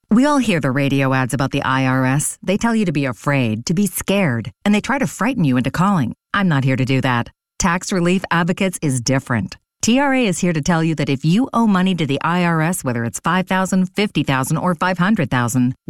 We all hear the radio ads about the IRS. They tell you to be afraid, to be scared, and they try to frighten you into calling. I'm not here to do that. Tax Relief Advocates is different. TRA is here to tell you that if you owe money to the IRS, whether it's $5,000, $50,000, or $500,000,